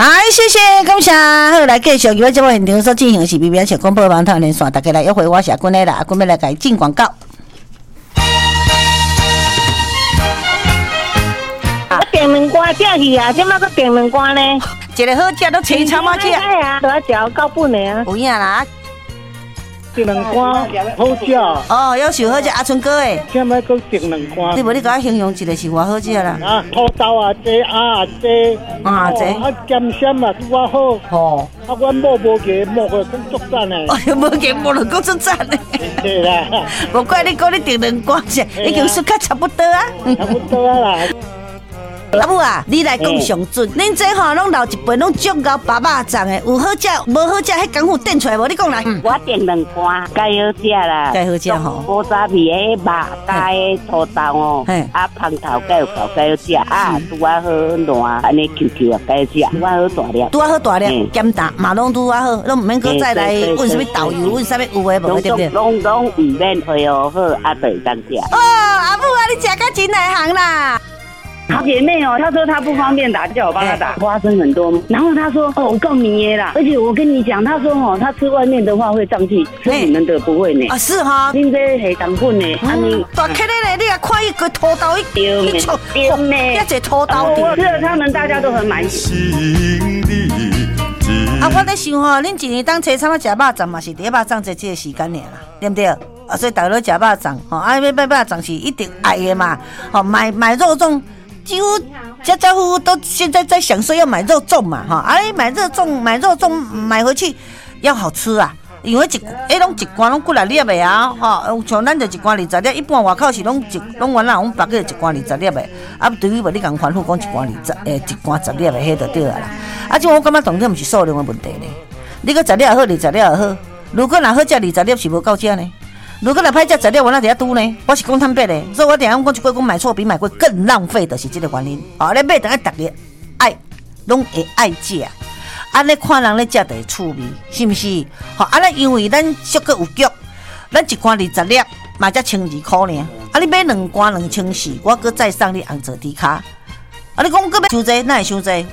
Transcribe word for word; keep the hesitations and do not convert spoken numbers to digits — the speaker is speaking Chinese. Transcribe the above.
好，谢谢感谢。好，来继续，今日节目现场所进行的是 B B S 广播网台连线，大家来约会我是君的啦，君要来给进广告。 啊，订两罐正去啊，怎么个订两罐呢？ 一个好食都青草马食， 哎呀，都要食到本的啊。 有影啦。 订两罐好食哦，要是好食阿春哥诶， 现在搁订两罐。 你无你甲我形容一个是偌好食啦？ 啊，土豆啊，这啊这啊这啊咸鲜啊，拄啊好。 哦， 啊，阮某无给，某个更足赞诶。 哎呦，无给无了，够足赞诶。 对啦， 无怪你讲你订两罐是，已经说较差不多啊。 差不多啊啦。 阿母啊，你来讲上准，恁这吼拢留一杯拢足够八百粽的，有好食无好食，迄功夫点出来无？你讲来。 我订两罐，该好食啦。 该好食吼。 古早味的肉，加的土豆哦，啊香头该有够该好食，啊拄啊好烂，安尼 Q Q 啊该好食，拄啊好大粒。 拄啊好大粒，咸淡嘛拢拄啊好，拢唔免搁再来问什么豆油，问什么有诶无对不对？ 拢拢唔免配哦好，啊就会当食。 哦，阿母啊，你食较真内行啦。 好姐妹哦，她说她不方便打，叫我帮她打。花生很多，然后她说哦，我告你耶啦。而且我跟你讲，她说哦，她吃外面的话会胀气，吃你们的不会呢。 啊是哈， 恁这系糖分呢，安尼大颗的呢，你啊看一个土豆一丢呢，丢呢， 一只土豆我吃了他们大家都很满意。 啊，我在想吼，恁一年当初参啊食肉粽嘛，是第一肉粽这这个时间尔啦，对不对？啊，所以大家都食肉粽，吼，啊，要买肉粽是一定爱的嘛，吼，买买肉粽。几乎家家户户都现在在享受要买肉粽嘛，哈，哎，买肉粽，买肉粽买回去要好吃啊，因为一哎拢一罐拢几来粒的啊，哈，像咱就一罐二十粒，一般外口是拢一拢原来阮别个一罐二十粒的，啊，对于无你共反复讲一罐二十，诶，一罐十粒的，迄就对啊啦。啊，即我感觉重点毋是数量的问题呢，你个十粒也好，二十粒也好，如果若好食二十粒是无够食呢？如果来歹食材料，我那底下拄呢？我是讲坦白的，所以我顶下讲一句，讲买错比买贵更浪费的是这个原因。哦，你买等下逐个爱，拢会爱食，安尼看人咧食就会趣味，是毋是？好，安尼因为咱俗个有脚，咱一罐二十粒，嘛才千二块呢。啊，你买两罐两千四，我搁再送你红枣猪骹。啊，你讲搁要伤济，哪会伤济？